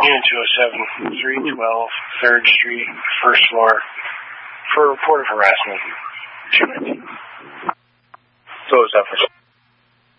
Unit 207, 312 3rd Street, 1st floor, for a report of harassment. 219. So is that for